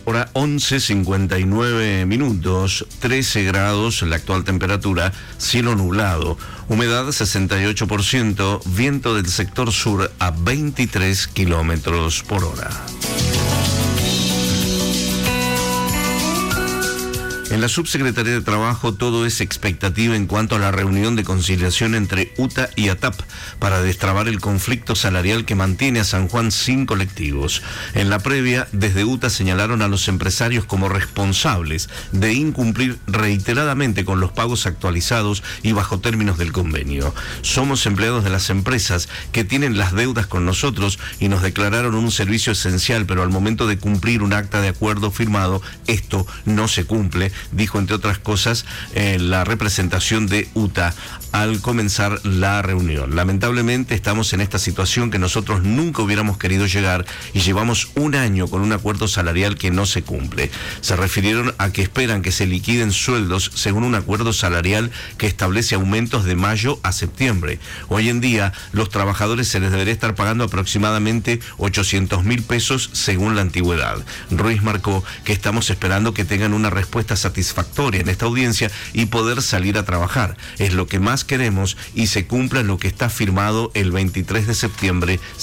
Hora 11:59, 13 grados la actual temperatura, cielo nublado, humedad 68%, viento del sector sur a 23 kilómetros por hora. En la Subsecretaría de Trabajo todo es expectativa en cuanto a la reunión de conciliación entre UTA y ATAP para destrabar el conflicto salarial que mantiene a San Juan sin colectivos. En la previa, desde UTA señalaron a los empresarios como responsables de incumplir reiteradamente con los pagos actualizados y bajo términos del convenio. Somos empleados de las empresas que tienen las deudas con nosotros y nos declararon un servicio esencial, pero al momento de cumplir un acta de acuerdo firmado, esto no se cumple, dijo entre otras cosas la representación de UTA al comenzar la reunión. Lamentablemente estamos en esta situación que nosotros nunca hubiéramos querido llegar y llevamos un año con un acuerdo salarial que no se cumple. Se refirieron a que esperan que se liquiden sueldos según un acuerdo salarial que establece aumentos de mayo a septiembre. Hoy en día los trabajadores se les debería estar pagando aproximadamente 800.000 pesos según la antigüedad. Ruiz marcó que estamos esperando que tengan una respuesta satisfactoria en esta audiencia y poder salir a trabajar. Es lo que más queremos y se cumpla lo que está firmado el 23 de septiembre